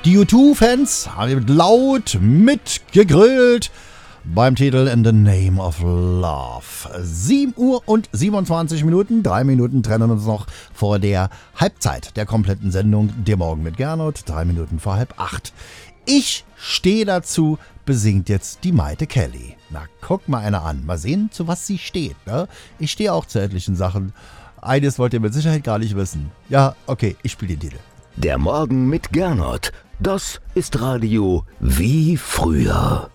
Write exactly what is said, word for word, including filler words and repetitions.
Die U zwei Fans haben laut mitgegrillt beim Titel In the Name of Love. sieben Uhr und siebenundzwanzig Minuten, drei Minuten trennen uns noch vor der Halbzeit der kompletten Sendung. Der Morgen mit Gernot, drei Minuten vor halb acht. Ich stehe dazu, besingt jetzt die Maite Kelly. Na, guck mal einer an. Mal sehen, zu was sie steht. Ne? Ich stehe auch zu etlichen Sachen. Eines wollt ihr mit Sicherheit gar nicht wissen. Ja, okay, ich spiele den Titel. Der Morgen mit Gernot. Das ist Radio wie früher.